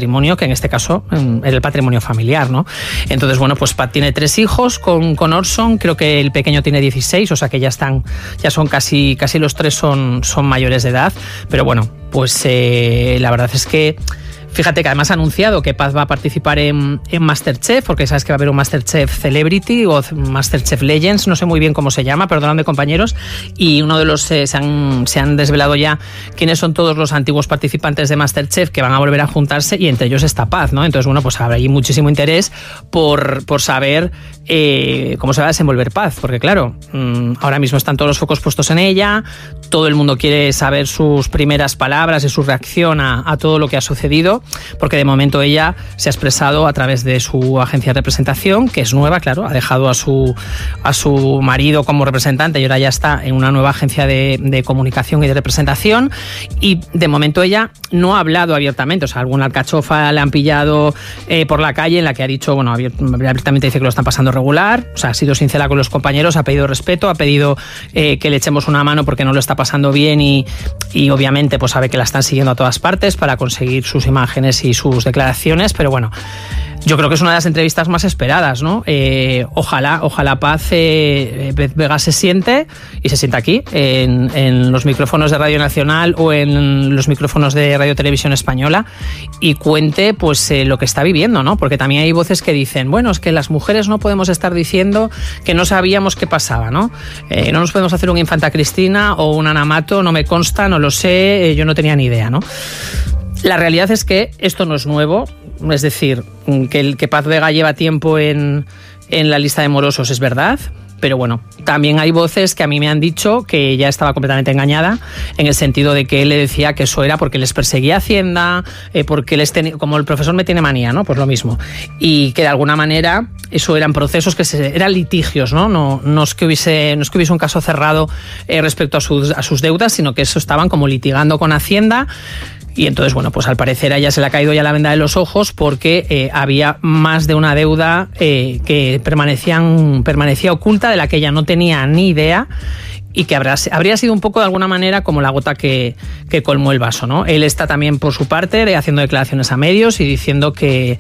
patrimonio, que en este caso era el patrimonio familiar, ¿no? Entonces, bueno, pues Pat tiene 3 hijos con Orson, creo que el pequeño tiene 16, o sea que ya son casi los 3 son mayores de edad, pero bueno, pues la verdad es que fíjate que además ha anunciado que Paz va a participar en Masterchef, porque sabes que va a haber un Masterchef Celebrity o Masterchef Legends, no sé muy bien cómo se llama, perdóname compañeros, y uno de los se han desvelado ya quiénes son todos los antiguos participantes de Masterchef que van a volver a juntarse, y entre ellos está Paz, ¿no? Entonces, bueno, pues habrá ahí muchísimo interés por saber cómo se va a desenvolver Paz, porque claro, ahora mismo están todos los focos puestos en ella, todo el mundo quiere saber sus primeras palabras y su reacción a todo lo que ha sucedido, porque de momento ella se ha expresado a través de su agencia de representación, que es nueva, claro, ha dejado a su marido como representante y ahora ya está en una nueva agencia de comunicación y de representación, y de momento ella no ha hablado abiertamente, o sea, alguna alcachofa le han pillado por la calle en la que ha dicho, bueno, abiertamente dice que lo están pasando regular, o sea, ha sido sincera con los compañeros, ha pedido respeto, ha pedido que le echemos una mano porque no lo está pasando bien y obviamente pues sabe que la están siguiendo a todas partes para conseguir sus imágenes y sus declaraciones, pero bueno, yo creo que es una de las entrevistas más esperadas, ¿no? Ojalá Paz Vega se sienta aquí en los micrófonos de Radio Nacional o en los micrófonos de Radio Televisión Española y cuente pues lo que está viviendo, ¿no? Porque también hay voces que dicen, bueno, es que las mujeres no podemos estar diciendo que no sabíamos qué pasaba, ¿no? No nos podemos hacer un Infanta Cristina o un Ana Mato, no me consta, no lo sé, yo no tenía ni idea, ¿no? La realidad es que esto no es nuevo, es decir, que Paz Vega lleva tiempo en la lista de morosos es verdad, pero bueno, también hay voces que a mí me han dicho que ella estaba completamente engañada, en el sentido de que él le decía que eso era porque les perseguía Hacienda, porque como el profesor me tiene manía, ¿no? Pues lo mismo. Y que de alguna manera eso eran procesos eran litigios, ¿no? No es que hubiese un caso cerrado respecto a sus deudas, sino que eso estaban como litigando con Hacienda. Y entonces, bueno, pues al parecer a ella se le ha caído ya la venda de los ojos porque había más de una deuda que permanecía oculta, de la que ella no tenía ni idea y que habría sido un poco de alguna manera como la gota que colmó el vaso, ¿no? Él está también por su parte haciendo declaraciones a medios y diciendo que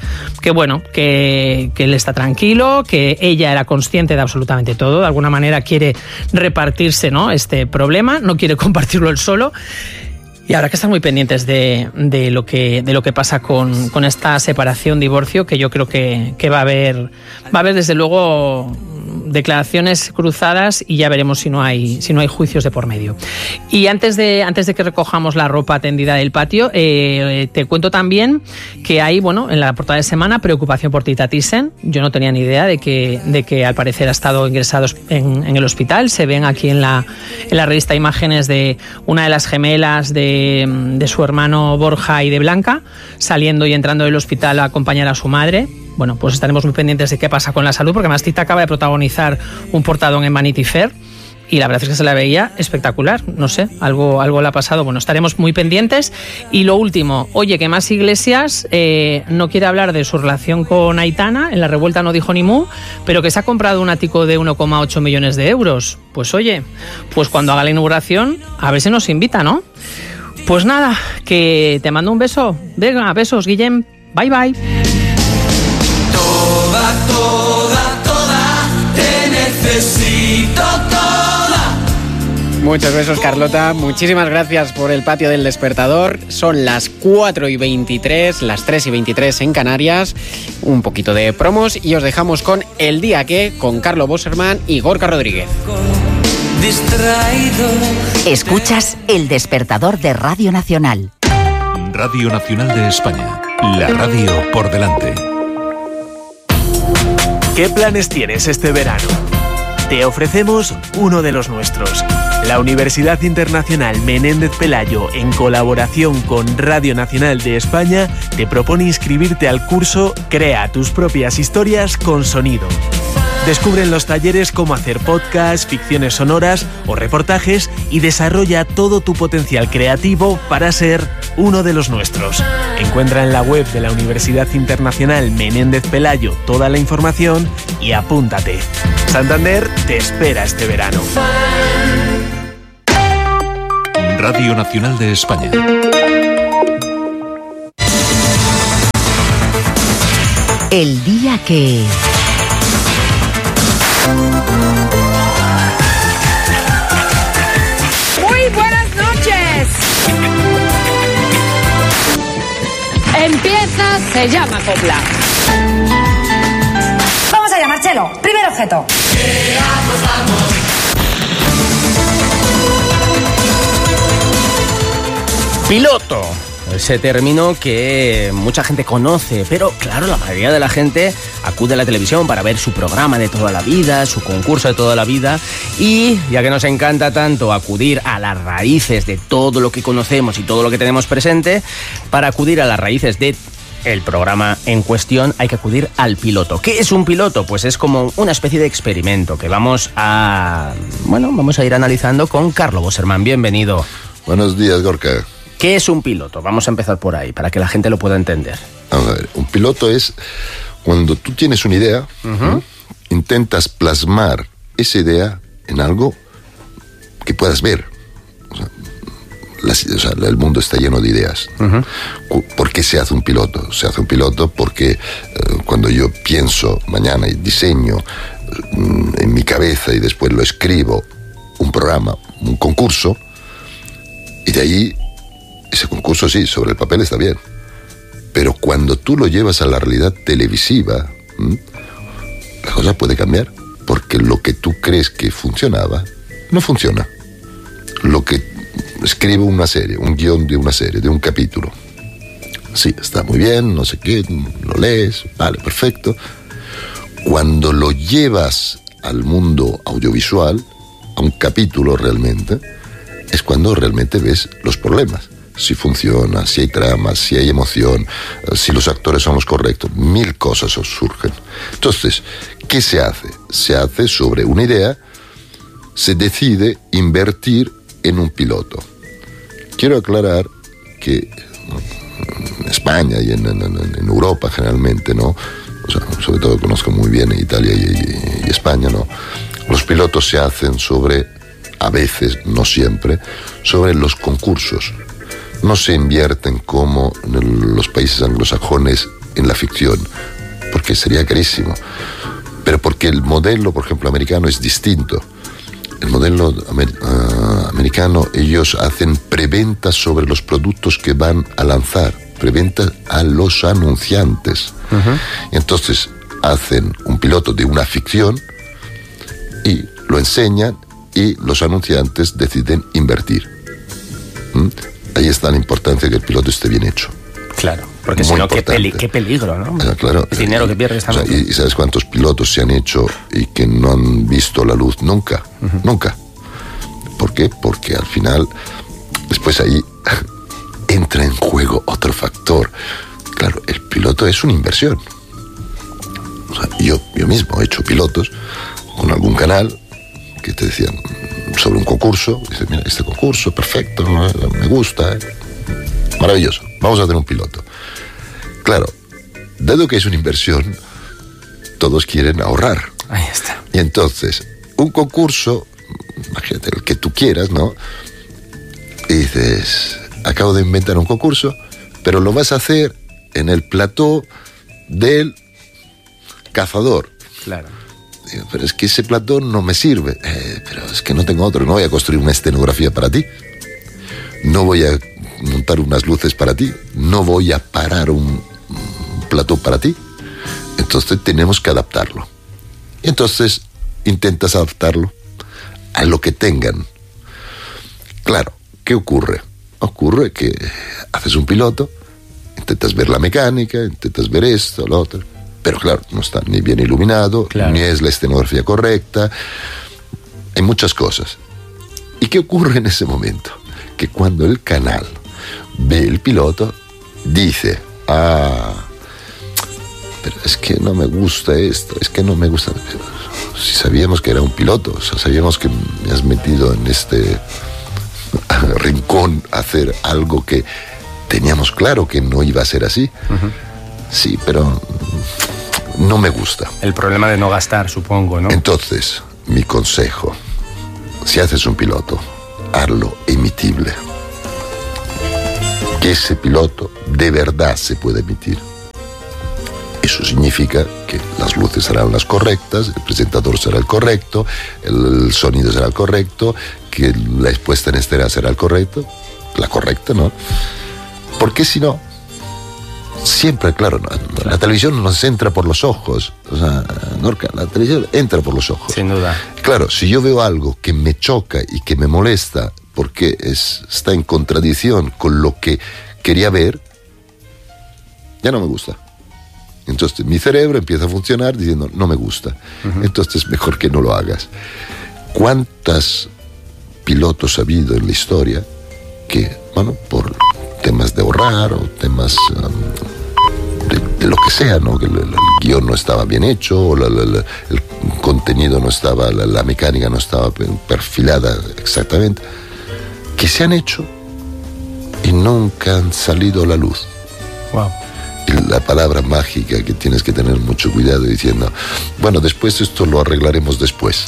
él está tranquilo, que ella era consciente de absolutamente todo, de alguna manera quiere repartirse, ¿no?, este problema, no quiere compartirlo él solo. Y habrá que estar muy pendientes de lo que pasa con esta separación, divorcio, que yo creo que va a haber desde luego declaraciones cruzadas y ya veremos si no hay juicios de por medio. Y antes de que recojamos la ropa tendida del patio, te cuento también que hay, bueno, en la portada de semana, preocupación por Tita Thyssen. Yo no tenía ni idea de que al parecer ha estado ingresado en el hospital. Se ven aquí en la revista imágenes de una de las gemelas de su hermano Borja y de Blanca saliendo y entrando del hospital a acompañar a su madre. Bueno, pues estaremos muy pendientes de qué pasa con la salud, porque además Tita acaba de protagonizar un portadón en Vanity Fair y la verdad es que se la veía espectacular. No sé, algo le ha pasado. Bueno, estaremos muy pendientes. Y lo último, oye, que Más Iglesias no quiere hablar de su relación con Aitana, en La Revuelta no dijo ni mu, pero que se ha comprado un ático de 1,8 millones de euros. Pues oye, pues cuando haga la inauguración, a ver si nos invita, ¿no? Pues nada, que te mando un beso. Venga, besos, Guillem. Bye, bye. Toda, te necesito toda. Muchos besos, Carlota. Muchísimas gracias por el patio del despertador. Son las 4:23, las 3:23 en Canarias. Un poquito de promos y os dejamos con El Día Que, con Carlo Boserman y Gorka Rodríguez. Distraído. Escuchas El Despertador de Radio Nacional. Radio Nacional de España. La radio por delante. ¿Qué planes tienes este verano? Te ofrecemos uno de los nuestros. La Universidad Internacional Menéndez Pelayo, en colaboración con Radio Nacional de España, te propone inscribirte al curso Crea tus propias historias con sonido. Descubre en los talleres cómo hacer podcasts, ficciones sonoras o reportajes y desarrolla todo tu potencial creativo para ser uno de los nuestros. Encuentra en la web de la Universidad Internacional Menéndez Pelayo toda la información y apúntate. Santander te espera este verano. Radio Nacional de España. El día que... Muy buenas noches. Empieza, se llama Copla. Vamos allá, Marcelo. Primer objeto. Piloto. Ese término que mucha gente conoce, pero claro, la mayoría de la gente acude a la televisión para ver su programa de toda la vida, su concurso de toda la vida, y ya que nos encanta tanto acudir a las raíces de todo lo que conocemos y todo lo que tenemos presente, para acudir a las raíces de el programa en cuestión hay que acudir al piloto. ¿Qué es un piloto? Pues es como una especie de experimento que vamos a ir analizando con Carlo Boserman. Bienvenido. Buenos días, Gorka. ¿Qué es un piloto? Vamos a empezar por ahí, para que la gente lo pueda entender. Vamos a ver, un piloto es cuando tú tienes una idea, intentas plasmar esa idea en algo que puedas ver. O sea, el mundo está lleno de ideas. ¿Por qué se hace un piloto? Se hace un piloto porque cuando yo pienso mañana y diseño en mi cabeza y después lo escribo, un programa, un concurso, y de ahí ese concurso sí, sobre el papel está bien, pero cuando tú lo llevas a la realidad televisiva, la cosa puede cambiar, porque lo que tú crees que funcionaba, no funciona. Lo que escribe una serie, un guión de una serie, de un capítulo, sí, está muy bien, no sé qué, lo lees, vale, perfecto. Cuando lo llevas al mundo audiovisual, a un capítulo realmente, es cuando realmente ves los problemas. Si funciona, si hay trama, si hay emoción, si los actores son los correctos, 1000 cosas os surgen. Entonces, ¿qué se hace? Se hace sobre una idea, se decide invertir en un piloto. Quiero aclarar que en España y en Europa generalmente, ¿no? O sea, sobre todo conozco muy bien Italia y España, ¿no? Los pilotos se hacen sobre, a veces, no siempre, sobre los concursos. No se invierten como en los países anglosajones en la ficción, porque sería carísimo. Pero porque el modelo, por ejemplo, americano es distinto. El modelo americano, ellos hacen preventa sobre los productos que van a lanzar, preventa a los anunciantes. Entonces hacen un piloto de una ficción y lo enseñan y los anunciantes deciden invertir. Ahí está la importancia de que el piloto esté bien hecho. Claro, porque si no, qué peligro, ¿no? Claro, el dinero que pierdes también. ¿Y sabes cuántos pilotos se han hecho y que no han visto la luz nunca? Nunca. ¿Por qué? Porque al final, después ahí entra en juego otro factor. Claro, el piloto es una inversión. O sea, yo mismo he hecho pilotos con algún canal que te decían sobre un concurso, dice, mira, este concurso, perfecto, me gusta, maravilloso, vamos a hacer un piloto. Claro, dado que es una inversión, todos quieren ahorrar. Ahí está. Y entonces, un concurso, imagínate, el que tú quieras, ¿no? Y dices, acabo de inventar un concurso, pero lo vas a hacer en el plató del cazador. Claro. Digo, pero es que ese plató no me sirve. Pero es que no tengo otro. No voy a construir una escenografía para ti. No voy a montar unas luces para ti. No voy a parar un plató para ti. Entonces tenemos que adaptarlo. Y entonces intentas adaptarlo a lo que tengan. Claro, ¿qué ocurre? Ocurre que haces un piloto, intentas ver la mecánica, intentas ver esto, lo otro. Pero claro, no está ni bien iluminado, claro, ni es la escenografía correcta. Hay muchas cosas. ¿Y qué ocurre en ese momento? Que cuando el canal ve el piloto, dice, pero es que no me gusta esto, es que no me gusta. Pero si sabíamos que era un piloto, o sea, sabíamos que me has metido en este rincón a hacer algo que teníamos claro que no iba a ser así. Sí, pero no me gusta. El problema de no gastar, supongo, ¿no? Entonces, mi consejo, si haces un piloto, hazlo emitible. Que ese piloto de verdad se pueda emitir. Eso Eso significa que las luces serán las correctas, el presentador será el correcto, el sonido será el correcto, que la expuesta en escena será el correcto, la correcta, ¿no? Porque si no, siempre, claro, la televisión nos entra por los ojos. O sea, Gorka, la televisión entra por los ojos. Sin duda. Claro, si yo veo algo que me choca y que me molesta porque está en contradicción con lo que quería ver, ya no me gusta. Entonces mi cerebro empieza a funcionar diciendo, no me gusta. Entonces mejor que no lo hagas. ¿Cuántos pilotos ha habido en la historia que, bueno, por temas de ahorrar o temas de lo que sea, ¿no? Que el guión no estaba bien hecho, o el contenido no estaba, la mecánica no estaba perfilada exactamente, que se han hecho y nunca han salido a la luz. Wow. Y la palabra mágica que tienes que tener mucho cuidado diciendo, bueno, después esto lo arreglaremos después.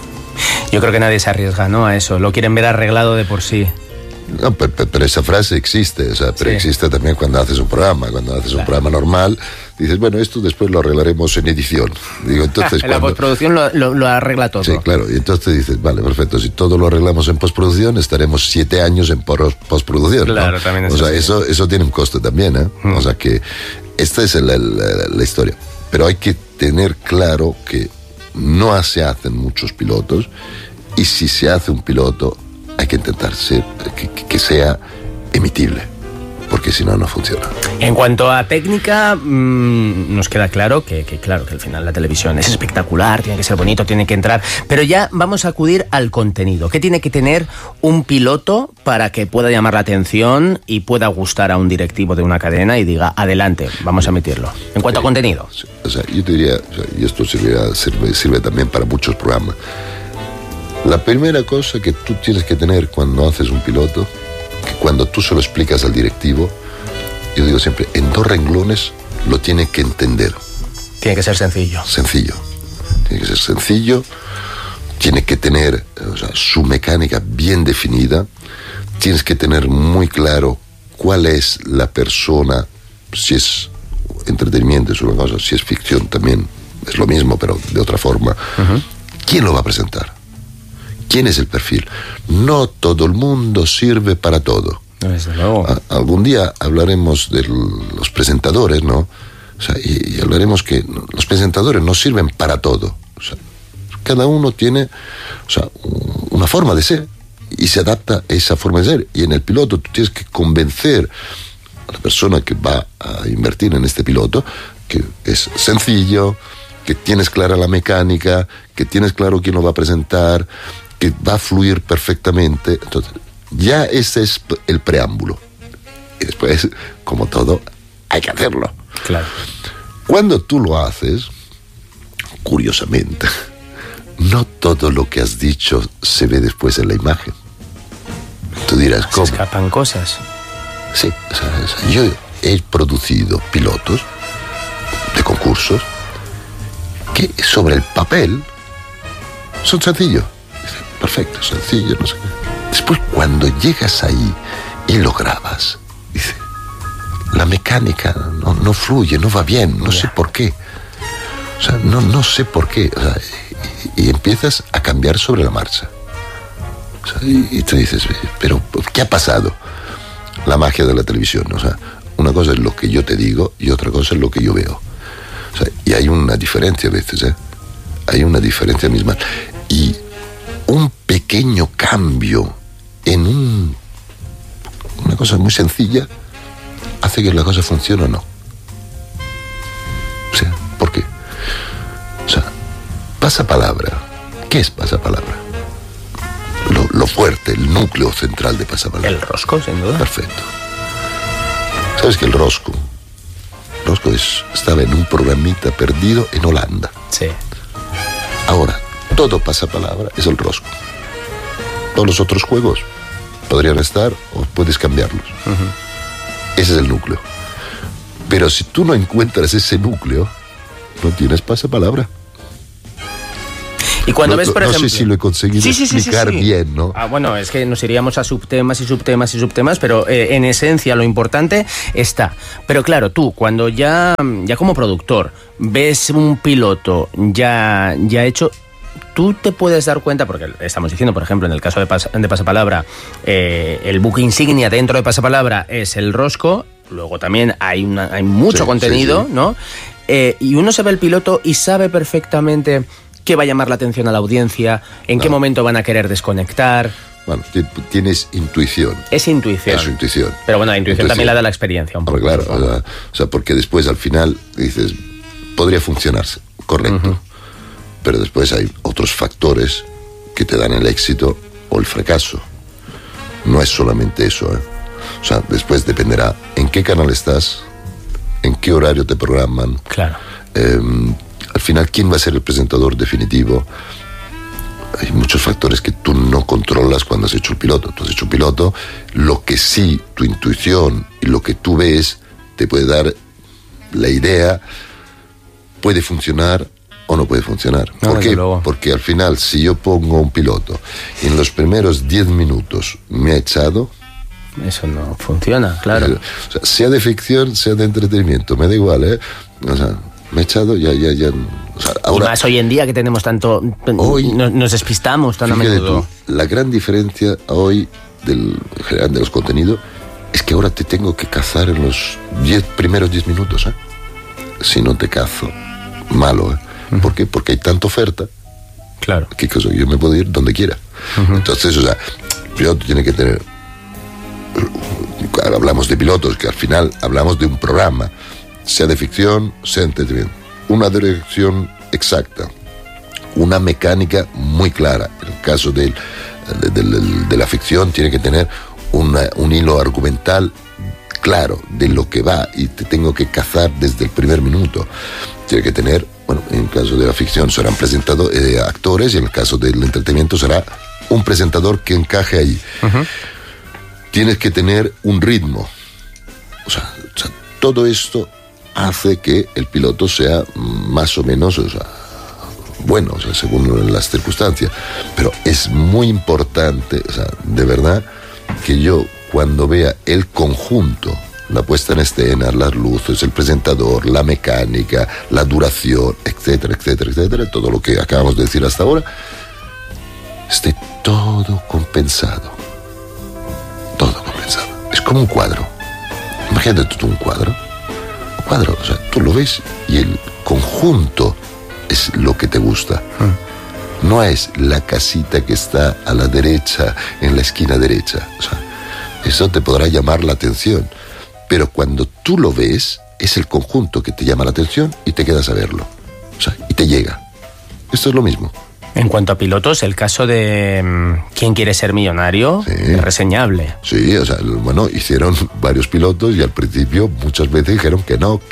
Yo creo que nadie se arriesga, ¿no?, a eso. Lo quieren ver arreglado de por sí. No, pero esa frase existe, o sea, pero sí. Existe también cuando haces un programa. Cuando haces un programa normal, dices, bueno, esto después lo arreglaremos en edición. Digo, entonces, en la postproducción lo arregla todo. Sí, claro, y entonces dices, vale, perfecto, si todo lo arreglamos en postproducción, estaremos 7 años en postproducción. Claro, ¿no? también es o sea, así. eso tiene un coste también, ¿eh? O sea que esta es la historia. Pero hay que tener claro que no se hacen muchos pilotos, y si se hace un piloto, hay que intentar que sea emitible, porque si no, no funciona. En cuanto a técnica, nos queda claro que al final la televisión es espectacular, tiene que ser bonito, tiene que entrar, pero ya vamos a acudir al contenido. ¿Qué tiene que tener un piloto para que pueda llamar la atención y pueda gustar a un directivo de una cadena y diga, adelante, vamos a emitirlo? En cuanto a contenido. O sea, yo te diría, y esto sirve también para muchos programas, la primera cosa que tú tienes que tener cuando haces un piloto, que cuando tú se lo explicas al directivo, yo digo siempre, en 2 renglones lo tiene que entender. Tiene que ser sencillo. Sencillo. Tiene que ser sencillo, tiene que tener, o sea, su mecánica bien definida, tienes que tener muy claro cuál es la persona, si es entretenimiento es una cosa, si es ficción también es lo mismo, pero de otra forma. ¿Quién lo va a presentar? ¿Quién es el perfil? No todo el mundo sirve para todo. Desde luego. Algún día hablaremos de los presentadores, ¿no? O sea, y hablaremos que los presentadores no sirven para todo. O sea, cada uno tiene, o sea, una forma de ser y se adapta a esa forma de ser. Y en el piloto tú tienes que convencer a la persona que va a invertir en este piloto que es sencillo, que tienes clara la mecánica, que tienes claro quién lo va a presentar, que va a fluir perfectamente. Entonces, ya ese es el preámbulo. Y después, como todo, hay que hacerlo. Claro. Cuando tú lo haces, curiosamente, no todo lo que has dicho se ve después en la imagen. Tú dirás, ¿cómo? Se escapan cosas. Sí, o sea, yo he producido pilotos de concursos que sobre el papel son sencillos. Perfecto, sencillo, no sé qué. Después, cuando llegas ahí y lo grabas, dice, la mecánica no fluye, no va bien, no sé por qué. O sea, no sé por qué. O sea, y empiezas a cambiar sobre la marcha. O sea, y te dices, pero ¿qué ha pasado? La magia de la televisión. O sea, una cosa es lo que yo te digo y otra cosa es lo que yo veo. O sea, y hay una diferencia a veces, ¿eh? Hay una diferencia misma. Y un pequeño cambio en una cosa muy sencilla hace que la cosa funcione o no. O sea, ¿por qué? O sea, pasapalabra. ¿Qué es pasapalabra? Lo fuerte, el núcleo central de pasapalabra. El rosco, sin duda. Perfecto. ¿Sabes que el rosco estaba en un programita perdido en Holanda? Sí. Ahora, todo pasapalabra es el rosco. Todos los otros juegos podrían estar o puedes cambiarlos. Ese es el núcleo. Pero si tú no encuentras ese núcleo, no tienes pasapalabra. Y cuando ves, por ejemplo... No sé si lo he conseguido explicar bien, ¿no? Bueno, es que nos iríamos a subtemas, pero en esencia lo importante está. Pero claro, tú, cuando ya como productor ves un piloto ya hecho... Tú te puedes dar cuenta, porque estamos diciendo, por ejemplo, en el caso de Pasapalabra, el buque insignia dentro de Pasapalabra es el Rosco, luego también hay mucho contenido, sí. ¿No? Y uno se ve el piloto y sabe perfectamente qué va a llamar la atención a la audiencia, en qué momento van a querer desconectar. Bueno, tienes intuición. Es intuición. Es intuición. Pero bueno, la intuición también la da la experiencia un poco. Claro, o sea, porque después al final dices, podría funcionarse, correcto. Pero después hay otros factores que te dan el éxito o el fracaso. No es solamente eso, O sea, después dependerá en qué canal estás, en qué horario te programan. Claro. Al final, ¿quién va a ser el presentador definitivo? Hay muchos factores que tú no controlas cuando has hecho el piloto. Tú has hecho un piloto, lo que sí, tu intuición y lo que tú ves te puede dar la idea, puede funcionar o no puede funcionar. ¿Por qué? Porque al final, si yo pongo un piloto y en los primeros 10 minutos me ha echado... Eso no funciona, claro. O sea, sea de ficción, sea de entretenimiento, me da igual, O sea, me ha echado, ya. O sea, ahora, y más hoy en día que tenemos tanto... Hoy nos despistamos tan a menudo. Tú, la gran diferencia hoy del general de los contenidos es que ahora te tengo que cazar en los primeros 10 minutos, Si no te cazo, malo, ¿Por qué? Porque hay tanta oferta. Claro. Que yo me puedo ir donde quiera. Entonces, o sea, el piloto tiene que tener... Hablamos de pilotos, que al final hablamos de un programa, sea de ficción, sea de entretenimiento. Una dirección exacta, una mecánica muy clara. En el caso de la ficción tiene que tener un hilo argumental claro de lo que va y te tengo que cazar desde el primer minuto. Tiene que tener, bueno, en el caso de la ficción serán actores y en el caso del entretenimiento será un presentador que encaje ahí. Tienes que tener un ritmo. O sea, todo esto hace que el piloto sea más o menos, bueno, según las circunstancias. Pero es muy importante, de verdad, que yo cuando vea el conjunto, la puesta en escena, las luces, el presentador, la mecánica, la duración, etcétera, todo lo que acabamos de decir hasta ahora, esté todo compensado. Es como un cuadro. Imagínate tú un cuadro. O sea, tú lo ves y el conjunto es lo que te gusta. No es la casita que está a la derecha, en la esquina derecha. O sea, eso te podrá llamar la atención. Pero cuando tú lo ves, es el conjunto que te llama la atención y te quedas a verlo. O sea, y te llega. Esto es lo mismo. En cuanto a pilotos, el caso de ¿Quién quiere ser millonario? Es reseñable. Sí, o sea, bueno, hicieron varios pilotos y al principio muchas veces dijeron que no.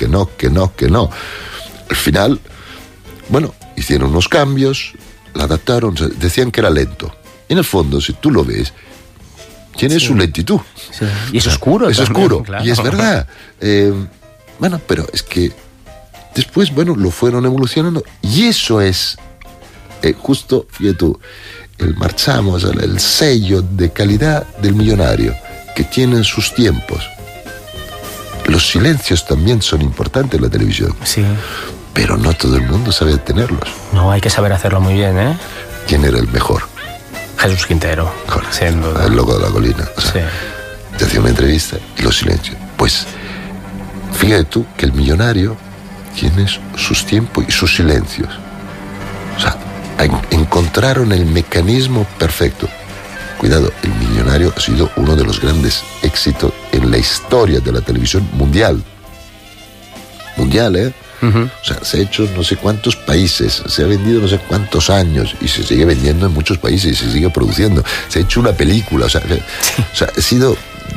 Al final, bueno, hicieron unos cambios, la adaptaron, decían que era lento. En el fondo, si tú lo ves, tiene su lentitud. Sí. Y es oscuro. Es también, oscuro, claro. Y es verdad. Bueno, pero es que después, bueno, lo fueron evolucionando y eso es... justo, fíjate tú, marchamos, el sello de calidad del millonario, que tienen sus tiempos. Los silencios también son importantes en la televisión. Sí. Pero no todo el mundo sabe tenerlos. No, hay que saber hacerlo muy bien, ¿Quién era el mejor? Jesús Quintero. Sin duda. El loco de la colina. O sea, te hacía una entrevista y los silencios. Pues, fíjate tú que el millonario tiene sus tiempos y sus silencios. O sea, encontraron el mecanismo perfecto. Cuidado, el millonario ha sido uno de los grandes éxitos en la historia de la televisión mundial. Mundial, O sea, se ha hecho en no sé cuántos países, se ha vendido no sé cuántos años y se sigue vendiendo en muchos países y se sigue produciendo. Se ha hecho una película, o sea ha sido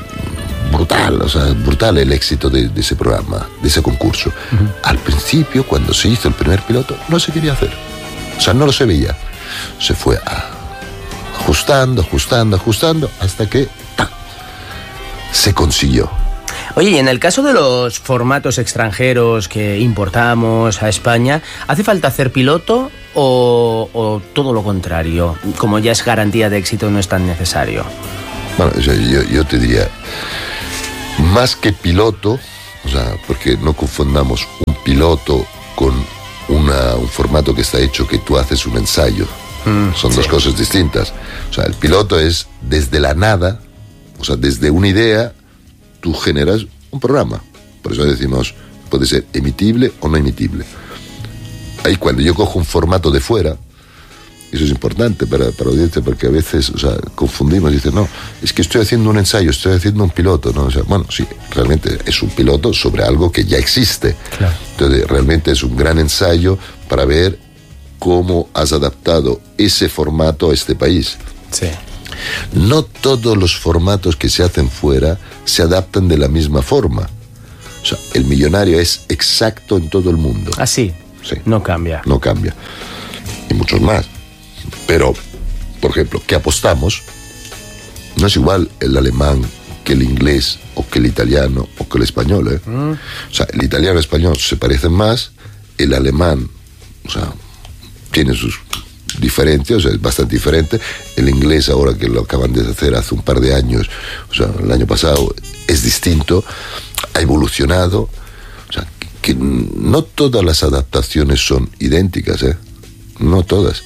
brutal el éxito de ese programa, de ese concurso. Al principio, cuando se hizo el primer piloto, no se quería hacer. O sea, no lo se veía. Se fue ajustando, hasta que se consiguió. Oye, y en el caso de los formatos extranjeros que importamos a España, ¿hace falta hacer piloto o todo lo contrario? Como ya es garantía de éxito, no es tan necesario. Bueno, yo te diría, más que piloto, o sea, porque no confundamos un piloto con un formato que está hecho que tú haces un ensayo. Son dos cosas distintas. O sea, el piloto es desde la nada, o sea, desde una idea, tú generas un programa. Por eso decimos, puede ser emitible o no emitible. Ahí cuando yo cojo un formato de fuera, eso es importante para la audiencia, porque a veces, o sea, confundimos y dicen, no, es que estoy haciendo un ensayo, estoy haciendo un piloto, ¿no? O sea, bueno, sí, realmente es un piloto sobre algo que ya existe. Claro. Entonces, realmente es un gran ensayo para ver cómo has adaptado ese formato a este país. Sí. No todos los formatos que se hacen fuera se adaptan de la misma forma. O sea, El Millonario es exacto en todo el mundo. ¿Ah, sí? Sí. No cambia. No cambia. Y muchos más. Pero, por ejemplo, ¿qué apostamos? No es igual el alemán que el inglés, o que el italiano, o que el español, ¿eh? O sea, el italiano y el español se parecen más, el alemán, o sea, tiene sus diferencias, o sea, es bastante diferente. El inglés, ahora que lo acaban de hacer hace un par de años, o sea, el año pasado, es distinto, ha evolucionado. O sea, que no todas las adaptaciones son idénticas, ¿eh? No todas.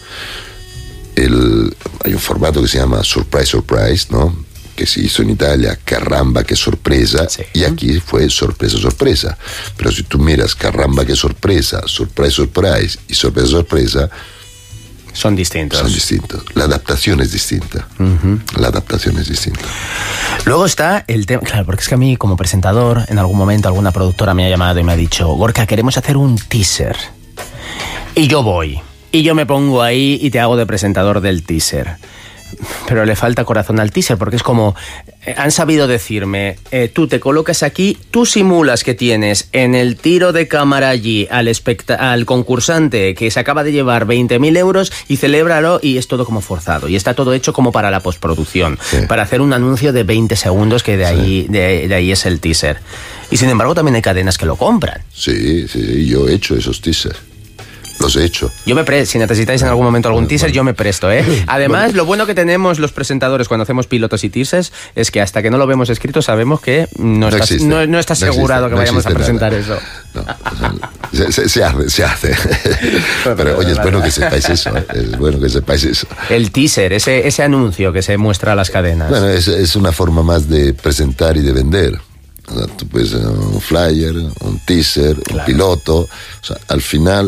Hay un formato que se llama Surprise, Surprise, ¿no? Que se hizo en Italia, caramba, qué sorpresa, sí. Y aquí fue sorpresa, sorpresa. Pero si tú miras caramba, qué sorpresa, Surprise, Surprise y sorpresa, sorpresa, son distintos. Son distintos. La adaptación es distinta. La adaptación es distinta. Luego está el tema, claro, porque es que a mí como presentador, en algún momento alguna productora me ha llamado y me ha dicho, Gorka, queremos hacer un teaser. Y yo voy. Y yo me pongo ahí y te hago de presentador del teaser. Pero le falta corazón al teaser, porque es como, han sabido decirme, tú te colocas aquí, tú simulas que tienes en el tiro de cámara allí al concursante que se acaba de llevar 20.000 euros y celébralo, y es todo como forzado. Y está todo hecho como para la postproducción, sí. Para hacer un anuncio de 20 segundos que de ahí, sí. de ahí es el teaser. Y sin embargo también hay cadenas que lo compran. Sí, sí, yo he hecho esos teasers. Los he hecho. Yo me presto, si necesitáis en algún momento algún teaser, yo me presto, ¿eh? Además, lo bueno que tenemos los presentadores cuando hacemos pilotos y teasers es que hasta que no lo vemos escrito sabemos que no está asegurado que vayamos a presentar nada. Eso. No, se hace. Pero oye, es bueno que sepáis eso, ¿eh? Es bueno que sepáis eso. El teaser, ese anuncio que se muestra a las cadenas. Bueno, es una forma más de presentar y de vender. O sea, tú puedes un flyer, un teaser, claro. Un piloto. O sea, al final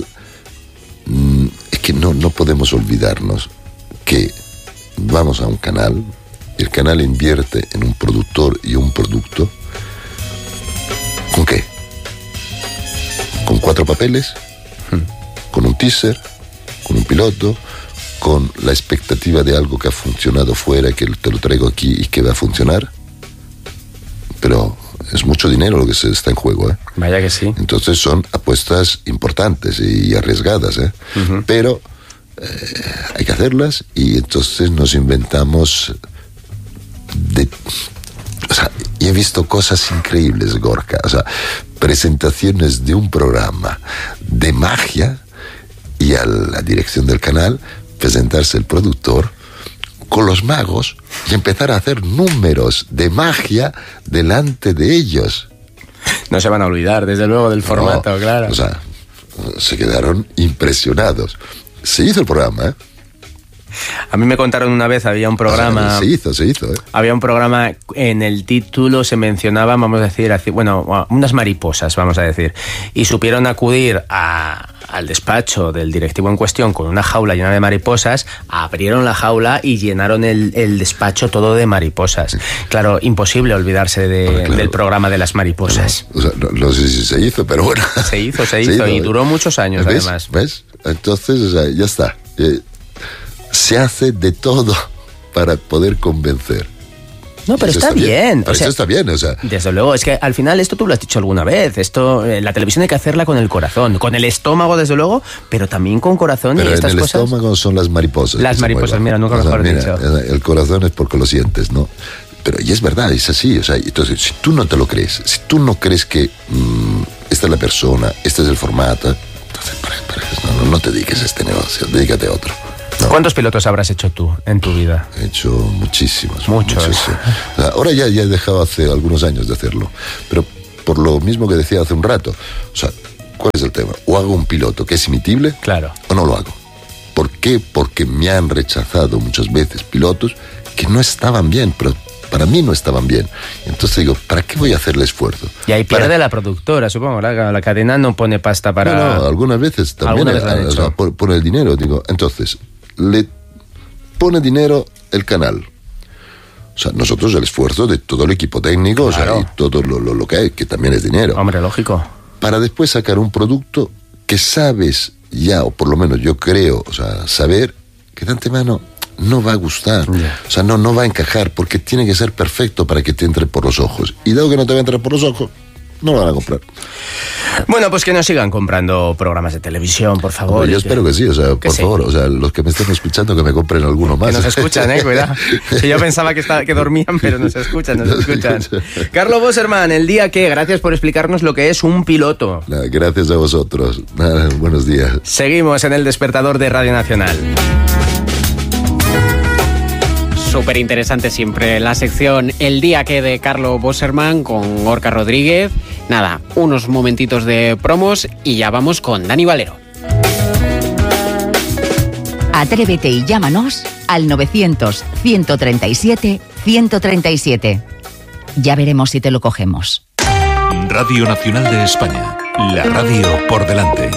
es que no podemos olvidarnos que vamos a un canal, el canal invierte en un productor y un producto. ¿Con qué? ¿Con 4 papeles? ¿Con un teaser? ¿Con un piloto? ¿Con la expectativa de algo que ha funcionado fuera, que te lo traigo aquí y que va a funcionar? Pero es mucho dinero lo que se está en juego, ¿eh? Vaya que sí. Entonces son apuestas importantes y arriesgadas, ¿eh? Pero hay que hacerlas, y entonces nos inventamos o sea, y he visto cosas increíbles, Gorka. O sea, presentaciones de un programa de magia, y a la dirección del canal presentarse el productor con los magos y empezar a hacer números de magia delante de ellos. No se van a olvidar, desde luego, del formato, no, claro. O sea, se quedaron impresionados. Se hizo el programa, ¿eh? A mí me contaron una vez, había un programa... Se hizo, ¿eh? Había un programa, en el título se mencionaba, vamos a decir, bueno, unas mariposas, vamos a decir. Y supieron acudir al despacho del directivo en cuestión con una jaula llena de mariposas, abrieron la jaula y llenaron el despacho todo de mariposas. Claro, imposible olvidarse del programa de las mariposas. O sea, no sé si se hizo, pero bueno. Se hizo y duró muchos años, además. ¿Ves? Entonces, o sea, ya está. Se hace de todo para poder convencer. No, pero está bien. Pero eso está bien, o sea. Desde luego, es que al final esto tú lo has dicho alguna vez. Esto, la televisión hay que hacerla con el corazón, con el estómago, desde luego, pero también con corazón. Pero y estas en el cosas. Estómago son las mariposas. Las mariposas, mira, nunca mejor dicho. El corazón es porque lo sientes, ¿no? Pero y es verdad, es así. O sea, entonces, si tú no te lo crees, si tú no crees que esta es la persona, este es el formato, entonces, ¿para qué? no te dediques a este negocio, dedícate a otro. No. ¿Cuántos pilotos habrás hecho tú en tu vida? He hecho muchísimos. Muchos. Sí. Ahora ya he dejado hace algunos años de hacerlo, pero por lo mismo que decía hace un rato, o sea, ¿cuál es el tema? O hago un piloto que es imitible, claro, o no lo hago. ¿Por qué? Porque me han rechazado muchas veces pilotos que no estaban bien, pero para mí no estaban bien. Entonces digo, ¿para qué voy a hacer el esfuerzo? Y ahí pierde la productora, supongo. La cadena no pone pasta para... No, algunas veces también pone el dinero. Digo, entonces, le pone dinero el canal. O sea, nosotros el esfuerzo de todo el equipo técnico, claro, o sea, y todo lo que hay, que también es dinero. Hombre, lógico. Para después sacar un producto que sabes ya, o por lo menos yo creo, o sea, saber que de antemano no va a gustar, o sea, no va a encajar, porque tiene que ser perfecto para que te entre por los ojos. Y dado que no te va a entrar por los ojos, no lo van a comprar. Bueno, pues que no sigan comprando programas de televisión, por favor. Hombre, yo espero que sí, o sea, por favor, o sea, los que me estén escuchando, que me compren alguno más. Que nos escuchan, cuidado. Que yo pensaba que dormían, pero nos escuchan. Carlo Boserman, el día que, gracias por explicarnos lo que es un piloto. Gracias a vosotros. Buenos días. Seguimos en el despertador de Radio Nacional. Súper interesante siempre la sección El día que de Carlo Boserman con Gorka Rodríguez. Nada, unos momentitos de promos y ya vamos con Dani Valero. Atrévete y llámanos al 900-137-137. Ya veremos si te lo cogemos. Radio Nacional de España, la radio por delante.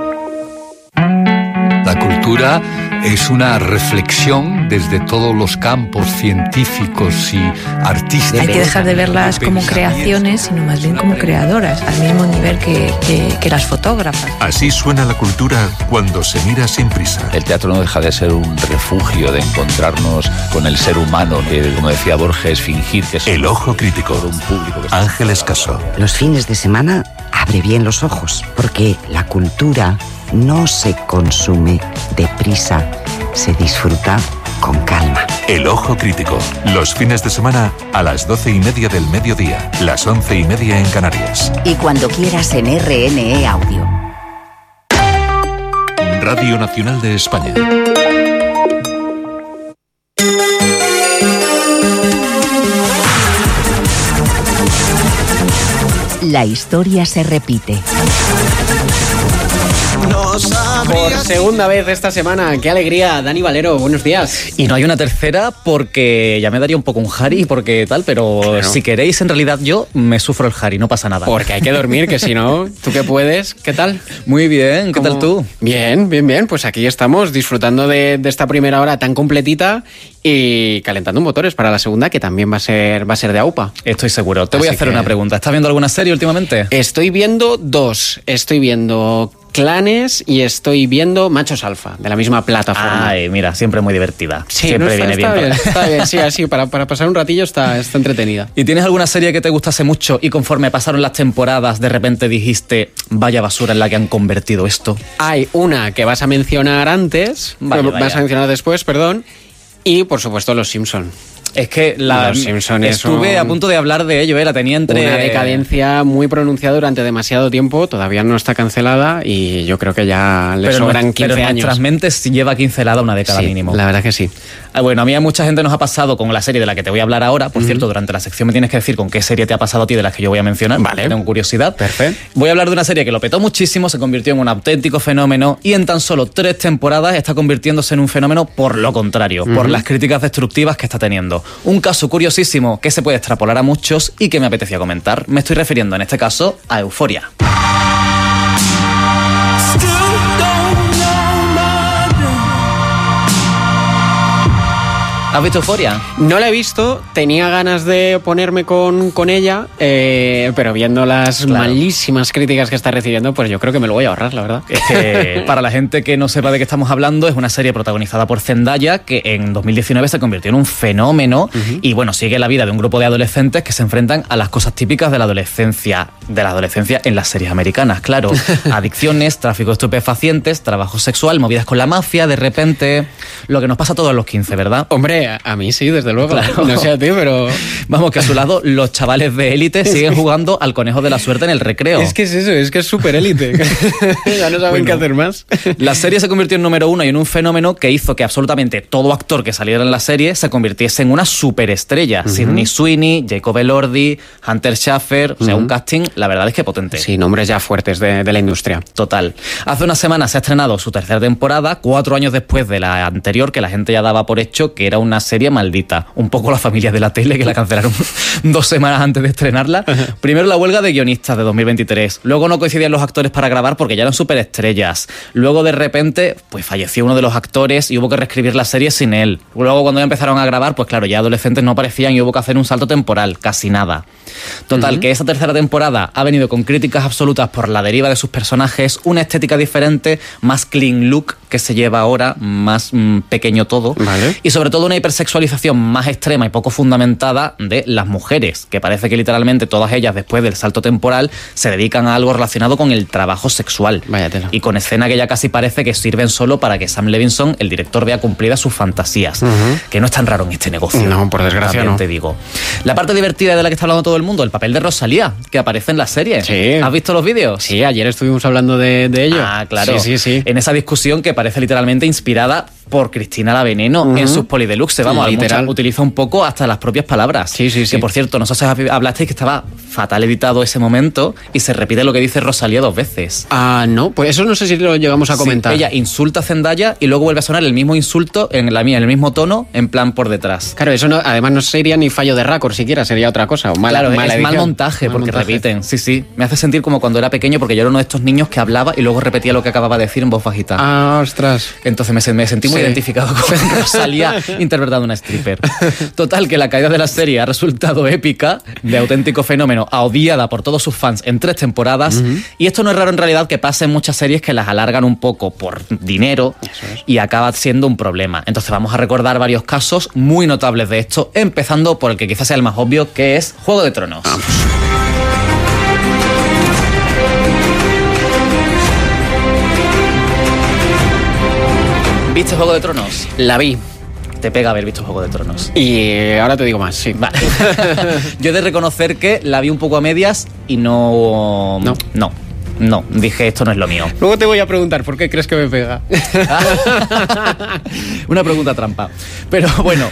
La cultura es una reflexión desde todos los campos científicos y artísticos. Hay que dejar de verlas como creaciones, sino más bien como creadoras, al mismo nivel que las fotógrafas. Así suena la cultura cuando se mira sin prisa. El teatro no deja de ser un refugio de encontrarnos con el ser humano, que, como decía Borges, fingir que es El Ojo Crítico. Por un público que Ángeles Caso. Los fines de semana abre bien los ojos, porque la cultura no se consume deprisa, se disfruta con calma. El Ojo Crítico, los fines de semana a las 12:30 del mediodía, las 11:30 en Canarias. Y cuando quieras en RNE Audio. Radio Nacional de España. La historia se repite. Por segunda vez esta semana, qué alegría, Dani Valero, buenos días. Y no hay una tercera porque ya me daría un poco un jari, porque tal, pero bueno, si queréis, en realidad yo me sufro el jari, no pasa nada. Porque hay que dormir, que si no, ¿tú qué puedes? ¿Qué tal? Muy bien, ¿qué tal tú? Bien, pues aquí estamos disfrutando de esta primera hora tan completita y calentando motores para la segunda, que también va a ser de AUPA. Estoy seguro. Te voy a hacer una pregunta. ¿Estás viendo alguna serie últimamente? Estoy viendo dos. Estoy viendo Clanes y estoy viendo Machos Alfa, de la misma plataforma. Ay, mira, siempre muy divertida. Sí, siempre no, viene bien. Está bien, sí, así, para pasar un ratillo está entretenida. ¿Y tienes alguna serie que te gustase mucho y conforme pasaron las temporadas de repente dijiste, vaya basura en la que han convertido esto? Hay una que vas a mencionar antes, vas a mencionar después, perdón, y por supuesto Los Simpson. Es que Los Simpsons estuve a punto de hablar de ello, la tenía entre... Una decadencia muy pronunciada durante demasiado tiempo, todavía no está cancelada y yo creo que ya le sobran 15 años. Pero en nuestras mentes lleva cancelada una década mínimo. La verdad que sí. Bueno, a mí a mucha gente nos ha pasado con la serie de la que te voy a hablar ahora. Por cierto, durante la sección me tienes que decir con qué serie te ha pasado a ti de las que yo voy a mencionar. Vale. Tengo curiosidad. Perfecto. Voy a hablar de una serie que lo petó muchísimo, se convirtió en un auténtico fenómeno y en tan solo 3 temporadas está convirtiéndose en un fenómeno por lo contrario, por las críticas destructivas que está teniendo. Un caso curiosísimo que se puede extrapolar a muchos y que me apetecía comentar. Me estoy refiriendo en este caso a Euphoria. ¿Has visto Euphoria? No la he visto, tenía ganas de ponerme con ella, pero viendo las malísimas críticas que está recibiendo, pues yo creo que me lo voy a ahorrar, la verdad. Es que para la gente que no sepa de qué estamos hablando, es una serie protagonizada por Zendaya que en 2019 se convirtió en un fenómeno y bueno, sigue la vida de un grupo de adolescentes que se enfrentan a las cosas típicas de la adolescencia en las series americanas, claro. Adicciones, tráfico de estupefacientes, trabajo sexual, movidas con la mafia, de repente, lo que nos pasa a todos los 15, ¿verdad? Hombre, Hombre, a mí sí, desde luego. Claro. No sé a ti, pero... Vamos, que a su lado los chavales de élite siguen jugando al conejo de la suerte en el recreo. Es que es eso, es que es súper élite. Ya no saben qué hacer más. La serie se convirtió en número 1 y en un fenómeno que hizo que absolutamente todo actor que saliera en la serie se convirtiese en una superestrella. Sydney Sweeney, Jacob Elordi, Hunter Schafer, o sea, un casting, la verdad es que potente. Sí, nombres ya fuertes de la industria. Total. Hace unas semanas se ha estrenado su tercera temporada, 4 años después de la anterior, que la gente ya daba por hecho que era una serie maldita. Un poco la familia de la tele, que la cancelaron 2 semanas antes de estrenarla. Primero la huelga de guionistas de 2023. Luego no coincidían los actores para grabar porque ya eran superestrellas. Luego de repente, pues falleció uno de los actores y hubo que reescribir la serie sin él. Luego cuando ya empezaron a grabar, pues claro, ya adolescentes no aparecían y hubo que hacer un salto temporal. Casi nada. Total, que esa tercera temporada ha venido con críticas absolutas por la deriva de sus personajes, una estética diferente, más clean look que se lleva ahora, más pequeño todo, y sobre todo una hipersexualización más extrema y poco fundamentada de las mujeres, que parece que literalmente todas ellas, después del salto temporal, se dedican a algo relacionado con el trabajo sexual. Váyatela. Y con escena que ya casi parece que sirven solo para que Sam Levinson, el director, vea cumplidas sus fantasías. Que no es tan raro en este negocio. No, por desgracia no. Te digo. La parte divertida de la que está hablando todo el mundo, el papel de Rosalía, que aparece en la serie. Sí. ¿Has visto los vídeos? Sí, ayer estuvimos hablando de ello. Ah, claro. Sí. En esa discusión que parece literalmente inspirada por Cristina La Veneno en sus Polideluxe. Vamos, literal. Utiliza un poco hasta las propias palabras. Sí. Que por cierto, no sé si hablasteis que estaba fatal editado ese momento y se repite lo que dice Rosalía 2 veces. Ah, no, pues eso no sé si lo llegamos a comentar. Ella insulta a Zendaya y luego vuelve a sonar el mismo insulto en el mismo tono, en plan por detrás. Claro, eso no, además no sería ni fallo de récord siquiera, sería otra cosa. O mala edición. Mal montaje, porque repiten. Sí. Me hace sentir como cuando era pequeño, porque yo era uno de estos niños que hablaba y luego repetía lo que acababa de decir en voz bajita. Ah, ostras. Entonces me sentí muy identificado con Rosalía interpretando a una stripper. Total, que la caída de la serie ha resultado épica, de auténtico fenómeno, odiada por todos sus fans en 3 temporadas. Y esto no es raro en realidad que pase en muchas series que las alargan un poco por dinero y acaba siendo un problema. Entonces vamos a recordar varios casos muy notables de esto, empezando por el que quizás sea el más obvio, que es Juego de Tronos. Vamos. ¿Viste Juego de Tronos? La vi. Te pega haber visto Juego de Tronos. Y ahora te digo más, sí. Vale. Yo he de reconocer que la vi un poco a medias y no, dije esto no es lo mío. Luego te voy a preguntar por qué crees que me pega. Una pregunta trampa. Pero bueno,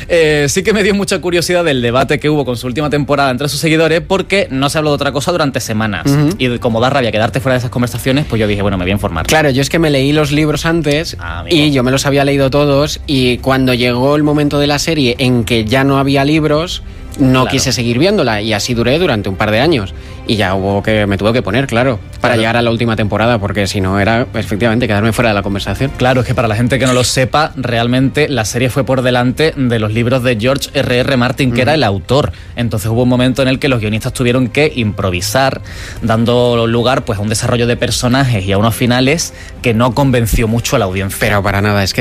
sí que me dio mucha curiosidad del debate que hubo con su última temporada entre sus seguidores, porque no se habló de otra cosa durante semanas. Y como da rabia quedarte fuera de esas conversaciones, pues yo dije, bueno, me voy a informar. Claro, yo es que me leí los libros antes y yo me los había leído todos, y cuando llegó el momento de la serie en que ya no había libros, no quise seguir viéndola, y así duré durante un par de años. Y ya me tuve que poner, claro, para llegar a la última temporada, porque si no era, efectivamente, quedarme fuera de la conversación. Claro, es que para la gente que no lo sepa, realmente la serie fue por delante de los libros de George R.R. Martin, que era el autor. Entonces hubo un momento en el que los guionistas tuvieron que improvisar, dando lugar pues a un desarrollo de personajes y a unos finales que no convenció mucho a la audiencia. Pero para nada, es que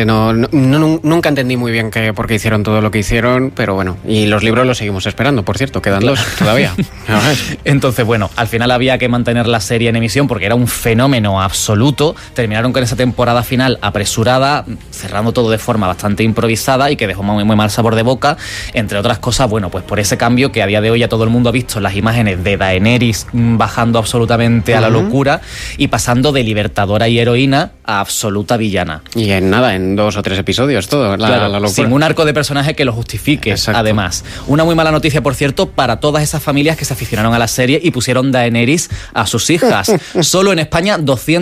nunca entendí muy bien por qué hicieron todo lo que hicieron, pero bueno, y los libros los seguimos esperando, por cierto, quedan 2 todavía. Entonces, bueno, al final había que mantener la serie en emisión porque era un fenómeno absoluto. Terminaron con esa temporada final apresurada, cerrando todo de forma bastante improvisada y que dejó muy mal sabor de boca, entre otras cosas, bueno, pues por ese cambio que a día de hoy ya todo el mundo ha visto las imágenes de Daenerys bajando absolutamente a la locura y pasando de libertadora y heroína a absoluta villana. Y en 2 o 3 episodios todo, la locura. Sin un arco de personaje que lo justifique. Exacto. Además. Una muy mala noticia, por cierto, para todas esas familias que se aficionaron a la serie y pusieron Daenerys a sus hijas. Solo en España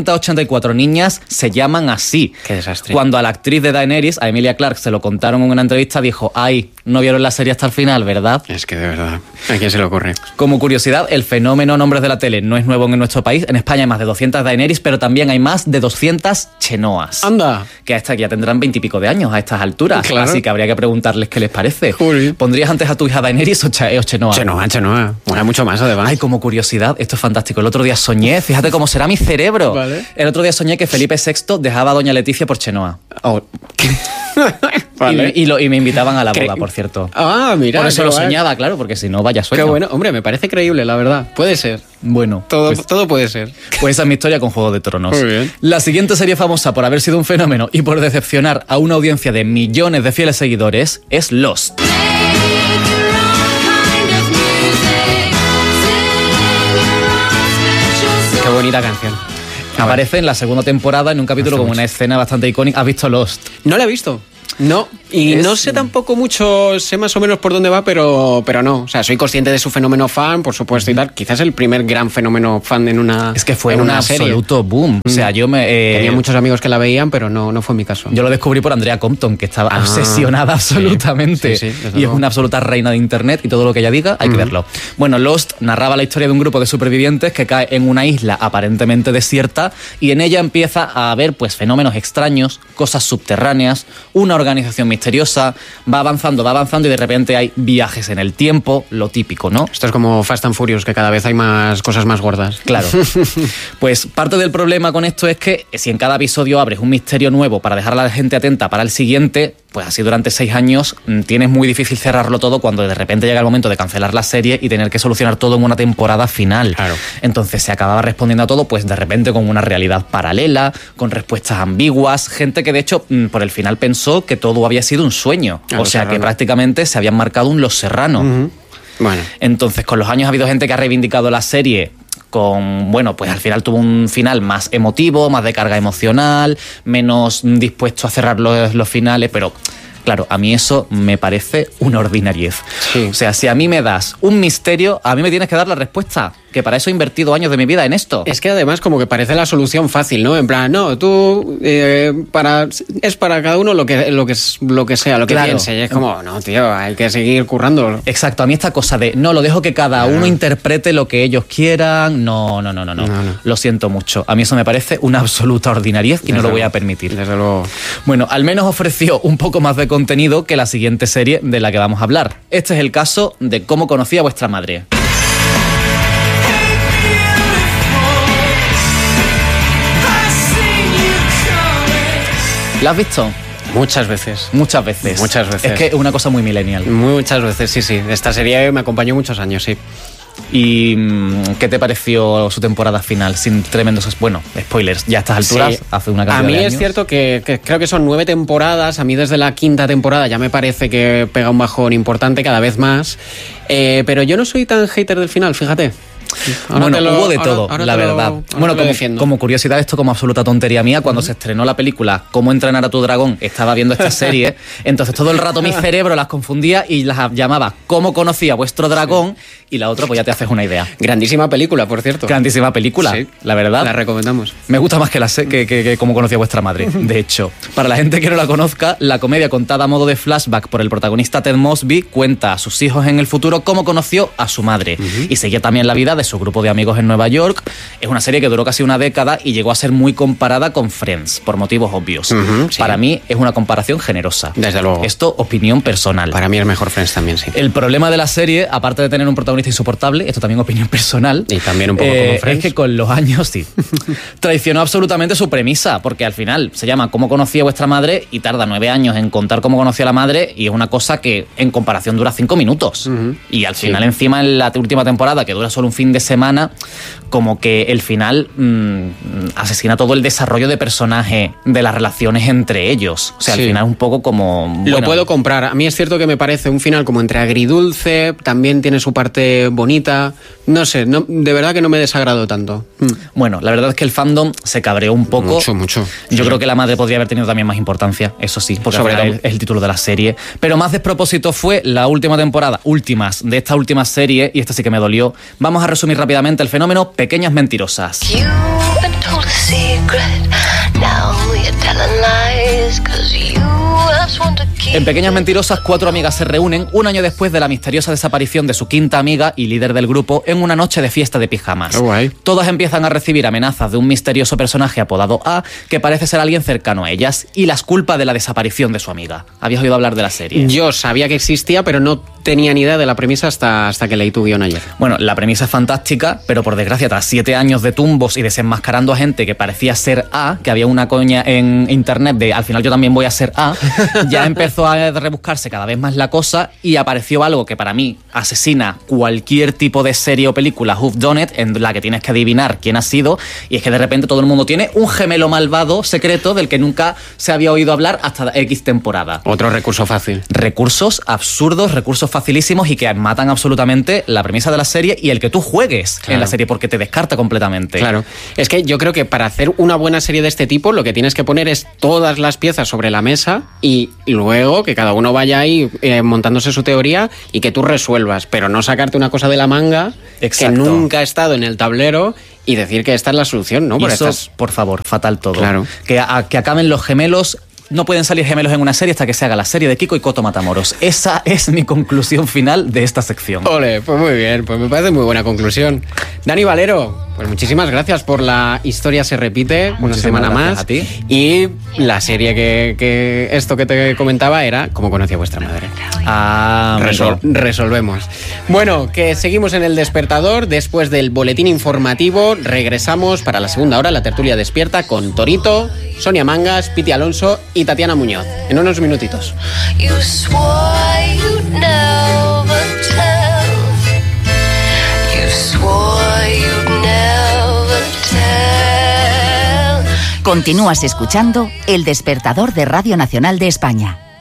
284 niñas se llaman así. Qué desastre. Cuando a la actriz de Daenerys, a Emilia Clarke, se lo contaron en una entrevista, dijo, ay, no vieron la serie hasta el final, ¿verdad? Es que de verdad, ¿a quién se le ocurre? Como curiosidad, el fenómeno Nombres de la Tele no es nuevo en nuestro país. En España hay más de 200 Daenerys, pero también hay más de 200 Chenoas. ¡Anda! Que ya tendrán 20 y pico de años a estas alturas. Claro. Así que habría que preguntarles qué les parece. Juli. ¿Pondrías antes a tu hija Daenerys o Chenoa? Chenoa. Mola mucho más, además. Ay, como curiosidad, esto es fantástico. El otro día soñé, fíjate cómo será mi cerebro. Vale. El otro día soñé que Felipe VI dejaba a doña Leticia por Chenoa. Oh. Vale. Y me invitaban a la boda, por cierto. Ah, mira. Por eso qué lo guay. soñaba, claro, porque si no, vaya sueño. Qué bueno. Hombre, me parece creíble, la verdad. Puede ser. Bueno. Todo puede ser. Pues esa es mi historia con Juego de Tronos. Muy bien. La siguiente serie famosa por haber sido un fenómeno y por decepcionar a una audiencia de millones de fieles seguidores es Lost. Qué bonita canción. Aparece en la segunda temporada en un capítulo como una escena bastante icónica. ¿Has visto Lost? No la he visto. No, y no sé tampoco mucho, sé más o menos por dónde va, pero no. O sea, soy consciente de su fenómeno fan, por supuesto, y tal. Quizás el primer gran fenómeno fan en una Es que fue en un una serie. absoluto boom. O sea, yo Tenía muchos amigos que la veían, pero no fue mi caso. Yo lo descubrí por Andrea Compton, que estaba obsesionada absolutamente. Sí, desde y es luego. una absoluta reina de internet y todo lo que ella diga hay que verlo. Bueno, Lost narraba la historia de un grupo de supervivientes que cae en una isla aparentemente desierta y en ella empieza a haber pues fenómenos extraños, cosas subterráneas, una organización misteriosa, va avanzando y de repente hay viajes en el tiempo, lo típico, ¿no? Esto es como Fast and Furious, que cada vez hay más cosas más gordas. Claro. Pues parte del problema con esto es que si en cada episodio abres un misterio nuevo para dejar a la gente atenta para el siguiente, pues así durante 6 años tienes muy difícil cerrarlo todo cuando de repente llega el momento de cancelar la serie y tener que solucionar todo en una temporada final. Claro. Entonces se acababa respondiendo a todo pues de repente con una realidad paralela, con respuestas ambiguas, gente que de hecho por el final pensó que todo había sido un sueño. O sea que prácticamente se habían marcado un Los Serrano. Bueno. Entonces con los años ha habido gente que ha reivindicado la serie con, bueno, pues al final tuvo un final más emotivo, más de carga emocional, menos dispuesto a cerrar los finales, pero claro, a mí eso me parece una ordinariez. Sí. O sea, si a mí me das un misterio, a mí me tienes que dar la respuesta, que para eso he invertido años de mi vida en esto. Es que además como que parece la solución fácil, ¿no? En plan, no, tú es para cada uno lo que sea, lo que Claro. piense. Y es como, no, tío, hay que seguir currando. Exacto, a mí esta cosa de, no, lo dejo que cada uno interprete lo que ellos quieran, no. Lo siento mucho. A mí eso me parece una absoluta ordinariez y no lo voy a permitir. Desde luego. Bueno, al menos ofreció un poco más de contenido que la siguiente serie de la que vamos a hablar. Este es el caso de Cómo conocí a vuestra madre. ¿La has visto? Muchas veces. Muchas veces. Muchas veces. Es que es una cosa muy millennial. Muchas veces, sí. Esta serie me acompañó muchos años, sí. ¿Y qué te pareció su temporada final? Sin tremendos, spoilers, ya a estas alturas, Sí. hace una A cantidad mí de es años. cierto que creo que son 9 temporadas. A mí desde la 5ª temporada ya me parece que pega un bajón importante cada vez más. Pero yo no soy tan hater del final, fíjate. Bueno, hubo de todo, la verdad. Bueno, como curiosidad, esto como absoluta tontería mía, cuando se estrenó la película Cómo entrenar a tu dragón, estaba viendo esta serie, entonces todo el rato mi cerebro las confundía y las llamaba Cómo conocí a vuestro dragón, y la otra pues ya te haces una idea. Grandísima película, por cierto. Grandísima película, Sí. la verdad. La recomendamos. Me gusta más que Cómo conocí a vuestra madre, de hecho. Para la gente que no la conozca, la comedia contada a modo de flashback por el protagonista Ted Mosby cuenta a sus hijos en el futuro cómo conoció a su madre y seguía también la vida de su grupo de amigos en Nueva York. Es una serie que duró casi una década y llegó a ser muy comparada con Friends, por motivos obvios. Sí. Para mí es una comparación generosa. Desde luego. Esto, opinión personal. Para mí es mejor Friends también, sí. El problema de la serie, aparte de tener un protagonista insoportable, esto también opinión personal, Y también un poco como Friends. es que con los años, sí, traicionó absolutamente su premisa, porque al final se llama Cómo conocí a vuestra madre y tarda 9 años en contar cómo conocí a la madre, y es una cosa que en comparación dura 5 minutos. Y al final encima en la última temporada, que dura solo un fin de semana, como que el final asesina todo el desarrollo de personaje, de las relaciones entre ellos. O sea, Sí. al final un poco como... Lo bueno, puedo comprar. A mí es cierto que me parece un final como entre agridulce, también tiene su parte bonita. No sé, de verdad que no me desagradó tanto. Bueno, la verdad es que el fandom se cabreó un poco. Mucho. Yo creo que la madre podría haber tenido también más importancia, eso sí, porque Sobre al final todo. es el título de la serie. Pero más despropósito fue la última temporada, de esta última serie, y esta sí que me dolió. Vamos a resumir rápidamente el fenómeno Pequeñas Mentirosas. En Pequeñas Mentirosas, 4 amigas se reúnen un año después de la misteriosa desaparición de su quinta amiga y líder del grupo en una noche de fiesta de pijamas. Qué guay. Todas empiezan a recibir amenazas de un misterioso personaje apodado A, que parece ser alguien cercano a ellas, y las culpa de la desaparición de su amiga. ¿Habías oído hablar de la serie? Yo sabía que existía, pero no tenía ni idea de la premisa hasta que leí tu guión ayer. Bueno, la premisa es fantástica, pero por desgracia, tras 7 años de tumbos y desenmascarando a gente que parecía ser A, que había una coña en internet de al final yo también voy a ser A, ya empezó empezó a rebuscarse cada vez más la cosa y apareció algo que para mí asesina cualquier tipo de serie o película whodunit, en la que tienes que adivinar quién ha sido, y es que de repente todo el mundo tiene un gemelo malvado secreto del que nunca se había oído hablar hasta X temporada. Otro recurso fácil. Recursos absurdos, recursos facilísimos y que matan absolutamente la premisa de la serie y el que tú juegues en la serie, porque te descarta completamente. Claro. Es que yo creo que para hacer una buena serie de este tipo lo que tienes que poner es todas las piezas sobre la mesa y luego que cada uno vaya ahí montándose su teoría y que tú resuelvas, pero no sacarte una cosa de la manga que nunca ha estado en el tablero y decir que esta es la solución, ¿no? Y eso, por favor, fatal todo. Claro. Que acaben los gemelos. No pueden salir gemelos en una serie hasta que se haga la serie de Kiko y Coto Matamoros. Esa es mi conclusión final de esta sección. Ole, pues muy bien, pues me parece muy buena conclusión. Dani Valero, pues muchísimas gracias por la historia se repite una semana más. A ti. Y la serie que esto que te comentaba era Cómo conocí a vuestra madre. Resolvemos. Bueno, que seguimos en El Despertador. Después del boletín informativo regresamos para la segunda hora, la tertulia despierta con Torito, Sonia Mangas, Piti Alonso y Tatiana Muñoz. En unos minutitos. Continúas escuchando El Despertador de Radio Nacional de España.